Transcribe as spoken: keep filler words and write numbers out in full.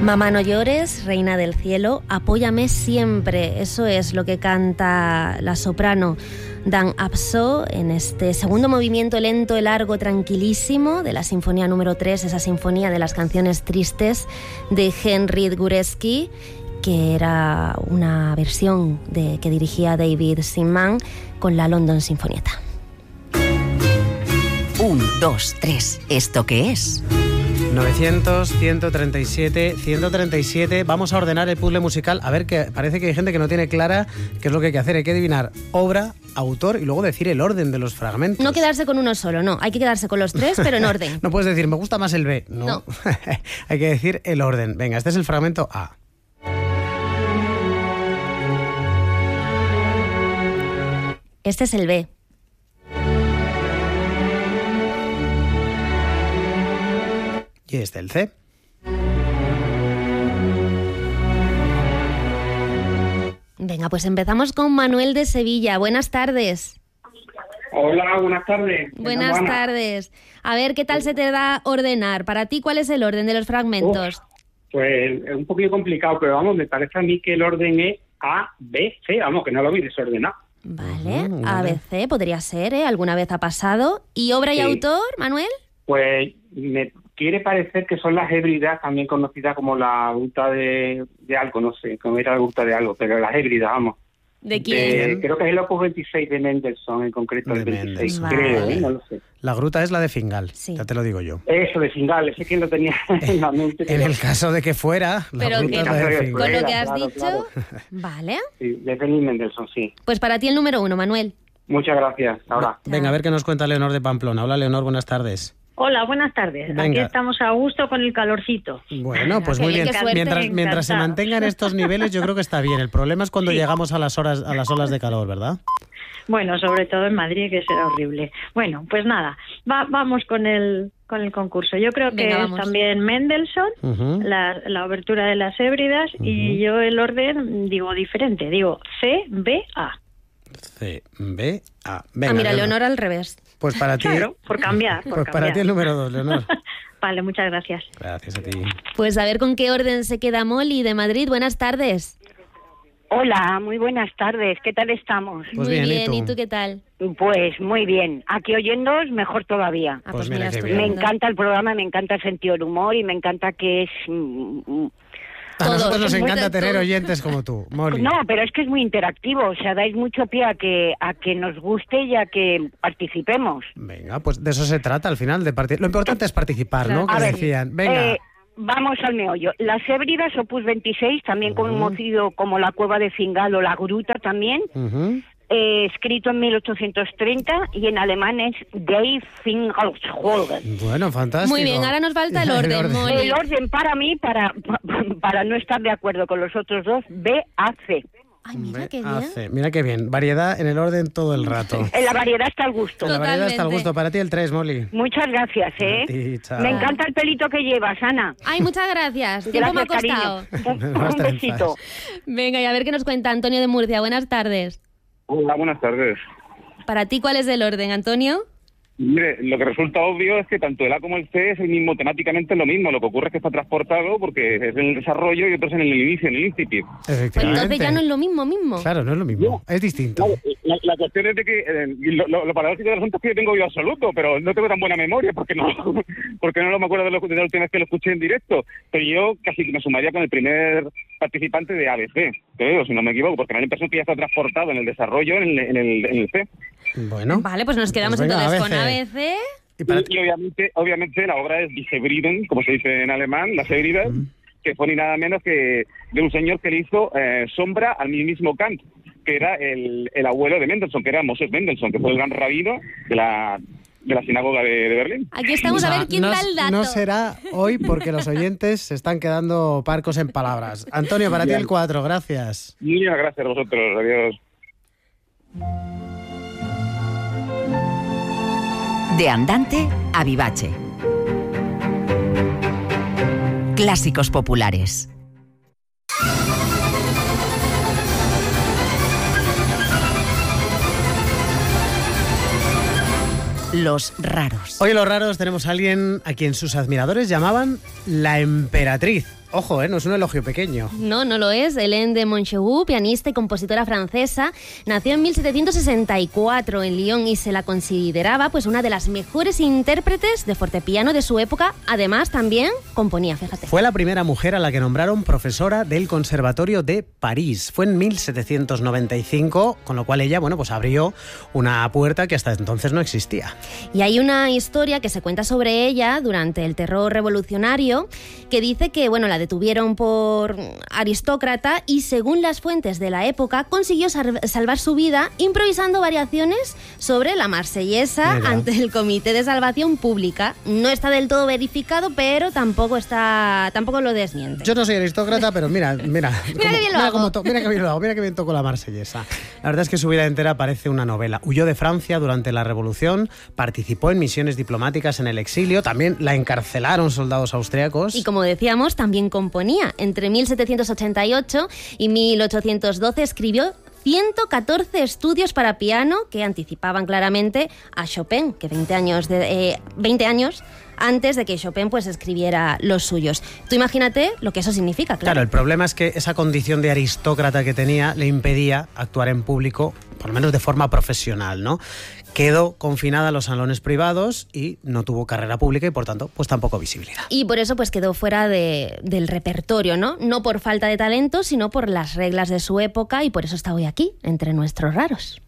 Mamá no llores, reina del cielo, apóyame siempre. Eso es lo que canta la soprano Dan Abso en este segundo movimiento lento, largo, tranquilísimo de la Sinfonía número tres, esa sinfonía de las canciones tristes de Henryk Górecki, que era una versión de, que dirigía David Simman con la London Sinfonietta. Un, dos, tres. ¿Esto qué es? novecientos, ciento treinta y siete, ciento treinta y siete. Vamos a ordenar el puzzle musical. A ver, que parece que hay gente que no tiene clara qué es lo que hay que hacer. Hay que adivinar obra, autor y luego decir el orden de los fragmentos. No quedarse con uno solo, no. Hay que quedarse con los tres, pero en orden. No puedes decir, me gusta más el B. No. No. Hay que decir el orden. Venga, este es el fragmento A. Este es el B. Y este el C. Venga, pues empezamos con Manuel de Sevilla. Buenas tardes. Hola, buenas tardes. Buenas Enhorabuena. tardes. A ver, ¿qué tal se te da ordenar? Para ti, ¿cuál es el orden de los fragmentos? Uf, pues es un poquito complicado, pero vamos, me parece a mí que el orden es A, B, C, vamos, que no lo vi desordenado. Vale, Ujú, A, vale. B, C, podría ser, ¿eh? Alguna vez ha pasado. ¿Y obra y Sí. autor, Manuel? Pues me quiere parecer que son las hébridas, también conocidas como la gruta de, de algo, no sé, como era la gruta de algo, pero las hébridas, vamos. ¿De De- quién? creo que es el Opus veintiséis de Mendelssohn, en concreto De el veintiséis, Mendelssohn. creo, Vale. ¿eh? No lo sé. La gruta es la de Fingal, Sí. ya te lo digo yo. Eso, de Fingal, ese que lo tenía en la mente. En pero- el caso de que fuera, la Pero gruta que- es la de Con Con Fingal. lo que has Claro, dicho, claro. vale. Sí, de Benny Mendelssohn, sí. Pues para ti el número uno, Manuel. Muchas gracias. Ahora. Venga, a ver qué nos cuenta Leonor de Pamplona. Hola, Leonor, buenas tardes. Hola, buenas tardes. Aquí Venga. estamos a gusto con el calorcito. Bueno, pues Qué muy bien, bien. qué suerte. Mientras, mientras se Encantados. mantengan estos niveles, yo creo que está bien. El problema es cuando Sí. llegamos a las horas, a las olas de calor, ¿verdad? Bueno, sobre todo en Madrid, que será horrible. Bueno, pues nada, va- vamos con el con el concurso. Yo creo que Venga, es vamos. también Mendelssohn, Ujú. la, la obertura de las Hébridas, y yo el orden digo diferente, digo C, B, A. C, B, A. Venga, ah, mira, Leonor. Leonor al revés. Pues para ti, Claro, por cambiar, por pues para cambiar. ti el número dos, Leonor. Vale, muchas gracias. Gracias a ti. Pues a ver con qué orden se queda Molly de Madrid. Buenas tardes. Hola, muy buenas tardes. ¿Qué tal estamos? Pues Muy bien, ¿y bien, tú? ¿y tú qué tal? Pues muy bien. Aquí oyéndoos, mejor todavía. Ah, Pues pues, mira mira, qué estupendo. bien. Me encanta el programa, me encanta el sentido del humor y me encanta que es... mm, mm, A nosotros Todo, nos es muy encanta de tener todo. oyentes como tú, Molly. No, pero es que es muy interactivo, o sea, dais mucho pie a que, a que nos guste y a que participemos. Venga, pues de eso se trata al final, de parti- Lo importante es participar, ¿no? Claro. Que A ver, decían. Venga. Eh, vamos al meollo. Las Hébridas, Opus veintiséis, también Ujú. conocido como la Cueva de Fingal o la Gruta también, Ujú. eh, escrito en mil ochocientos treinta y en alemán es Die Fingalsholgen. Bueno, fantástico. Muy bien, ahora nos falta el orden, Molly. El orden para mí, para, para no estar de acuerdo con los otros dos, B A C. Ay, mira B, qué A, bien. C. Mira qué bien. Variedad en el orden todo el rato. En la variedad está el gusto. La variedad está al Totalmente. gusto. Para ti el tres, Molly. Muchas gracias, ¿eh? A ti, chao. Me encanta el pelito que llevas, Ana. Ay, muchas gracias. Tiempo me ha Gracias, costado. cariño. Un, No un está en besito. Venga, y a ver qué nos cuenta Antonio de Murcia. Buenas tardes. Hola, buenas tardes. Para ti, ¿cuál es el orden, Antonio? Mire, lo que resulta obvio es que tanto el A como el C es el mismo, temáticamente lo mismo. Lo que ocurre es que está transportado porque es en el desarrollo y otro es en el inicio, en el incipit. Pues Efectivamente. entonces ya no es lo mismo mismo. Claro, no es lo mismo. Es distinto. Claro, la, la cuestión es de que eh, lo, lo, lo paradójico del asunto es que yo tengo oído absoluto, pero no tengo tan buena memoria porque no porque no me acuerdo de, lo, de la última vez que lo escuché en directo. Pero yo casi que me sumaría con el primer participante de A B C, creo, si no me equivoco, porque me da la impresión que ya está transportado en el desarrollo en el, en el, en el C. Bueno. Vale, pues nos quedamos Pues venga, entonces A B C. con A B C. Y para Y, y obviamente, obviamente la obra es Die Hebriden, como se dice en alemán, las Hébridas, Mm. que fue ni nada menos que de un señor que le hizo eh, sombra al mismo Kant, que era el, el abuelo de Mendelssohn, que era Moses Mendelssohn, que fue el gran rabino de la, de la sinagoga de, de Berlín. Aquí estamos a ver quién no, da el dato. no será hoy porque los oyentes se están quedando parcos en palabras. Antonio, para ti el cuatro, gracias. Muchas gracias a vosotros, adiós. De andante a vivace. Clásicos populares. Los raros. Hoy en Los Raros tenemos a alguien a quien sus admiradores llamaban la emperatriz. Ojo, ¿eh? No es un elogio pequeño. No, no lo es. Hélène de Montchegou, pianista y compositora francesa, nació en mil setecientos sesenta y cuatro en Lyon y se la consideraba pues una de las mejores intérpretes de fortepiano de su época. Además, también componía, fíjate. Fue la primera mujer a la que nombraron profesora del Conservatorio de París. Fue en mil setecientos noventa y cinco, con lo cual ella, bueno, pues abrió una puerta que hasta entonces no existía. Y hay una historia que se cuenta sobre ella durante el terror revolucionario que dice que, bueno, la detuvieron por aristócrata y, según las fuentes de la época, consiguió salvar su vida improvisando variaciones sobre la marsellesa Mira. ante el Comité de Salvación Pública. No está del todo verificado, pero tampoco está tampoco lo desmiente. Yo no soy aristócrata, pero mira, mira, mira, como, que bien lo mira, hago. to, mira que bien lo hago, mira que bien toco la marsellesa. La verdad es que su vida entera parece una novela. Huyó de Francia durante la Revolución, participó en misiones diplomáticas en el exilio, también la encarcelaron soldados austriacos. Y como decíamos, también componía. Entre mil setecientos ochenta y ocho y mil ochocientos doce escribió ciento catorce estudios para piano que anticipaban claramente a Chopin, que veinte años, de, eh, veinte años antes de que Chopin pues escribiera los suyos. Tú imagínate lo que eso significa, claro. Claro, el problema es que esa condición de aristócrata que tenía le impedía actuar en público, por lo menos de forma profesional, ¿no? Quedó confinada a los salones privados y no tuvo carrera pública y, por tanto, pues tampoco visibilidad. Y por eso pues quedó fuera de, del repertorio, ¿no? No por falta de talento, sino por las reglas de su época, y por eso está hoy aquí, entre nuestros raros.